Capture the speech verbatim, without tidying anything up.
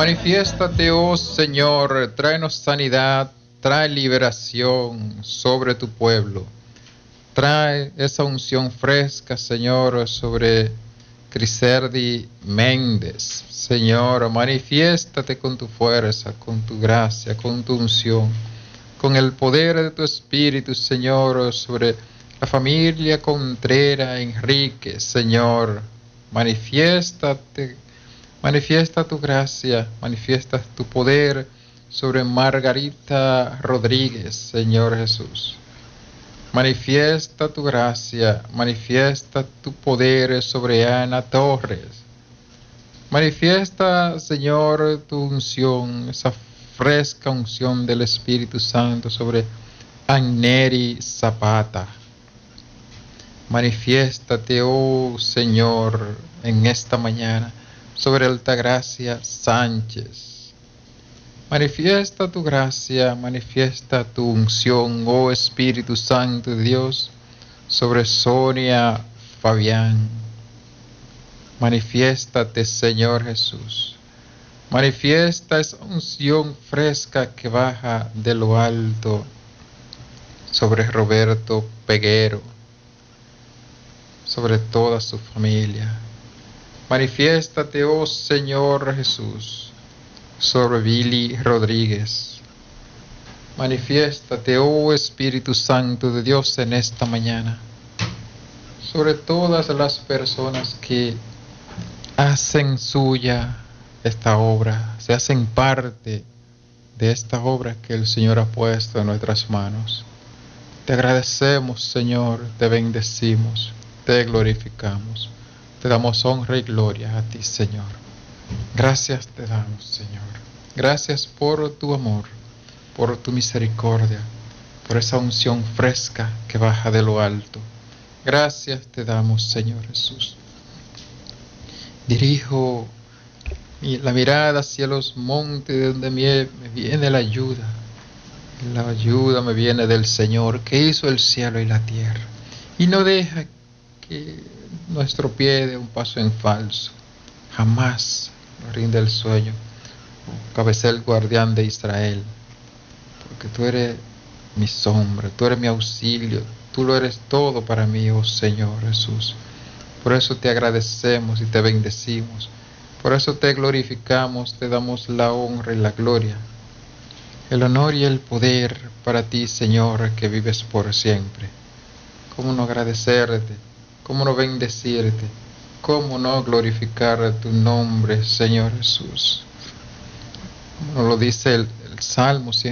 Manifiéstate, oh Señor, tráenos sanidad, trae liberación sobre tu pueblo. Trae esa unción fresca, Señor, sobre Criserdi Méndez. Señor, manifiéstate con tu fuerza, con tu gracia, con tu unción, con el poder de tu Espíritu, Señor, sobre la familia Contreras Enrique, Señor. Manifiéstate, manifiesta tu gracia, manifiesta tu poder sobre Margarita Rodríguez, Señor Jesús. Manifiesta tu gracia, manifiesta tu poder sobre Ana Torres. Manifiesta, Señor, tu unción, esa fresca unción del Espíritu Santo sobre Anneri Zapata. Manifiéstate, oh Señor, en esta mañana sobre Altagracia Sánchez. Manifiesta tu gracia, manifiesta tu unción, oh Espíritu Santo de Dios, sobre Sonia Fabián. Manifiéstate, Señor Jesús. Manifiesta esa unción fresca que baja de lo alto sobre Roberto Peguero, sobre toda su familia. Manifiéstate, oh Señor Jesús, sobre Billy Rodríguez. Manifiéstate, oh Espíritu Santo de Dios, en esta mañana, sobre todas las personas que hacen suya esta obra, se hacen parte de esta obra que el Señor ha puesto en nuestras manos. Te agradecemos, Señor, te bendecimos, te glorificamos, te damos honra y gloria a ti, Señor. Gracias te damos, Señor. Gracias por tu amor, por tu misericordia, por esa unción fresca que baja de lo alto. Gracias te damos, Señor Jesús. Dirijo la mirada hacia los montes, de donde me viene la ayuda. La ayuda me viene del Señor, que hizo el cielo y la tierra, y no deja que nuestro pie dé un paso en falso. Jamás nos rinde el sueño, cabecel guardián de Israel, porque tú eres mi sombra, tú eres mi auxilio, tú lo eres todo para mí, oh Señor Jesús. Por eso te agradecemos y te bendecimos, por eso te glorificamos, te damos la honra y la gloria, el honor y el poder para ti, Señor, que vives por siempre. ¿Cómo no agradecerte? ¿Cómo no bendecirte? ¿Cómo no glorificar tu nombre, Señor Jesús? Como lo dice el, el Salmo cien.